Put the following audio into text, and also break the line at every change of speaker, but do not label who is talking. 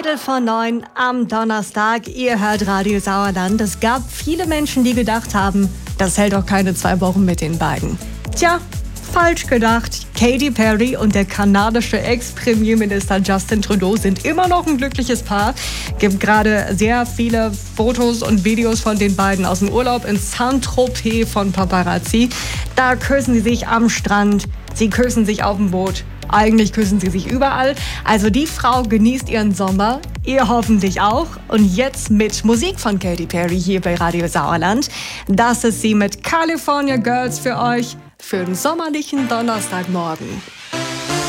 8:45 am Donnerstag. Ihr hört Radio Sauerland. Es gab viele Menschen, die gedacht haben, das hält doch keine 2 Wochen mit den beiden. Tja, falsch gedacht. Katy Perry und der kanadische Ex-Premierminister Justin Trudeau sind immer noch ein glückliches Paar. Gibt gerade sehr viele Fotos und Videos von den beiden aus dem Urlaub in Saint-Tropez von Paparazzi. Da küssen sie sich am Strand, sie küssen sich auf dem Boot. Eigentlich küssen sie sich überall. Also die Frau genießt ihren Sommer, ihr hoffentlich auch. Und jetzt mit Musik von Katy Perry hier bei Radio Sauerland. Das ist sie mit California Girls für euch für den sommerlichen Donnerstagmorgen.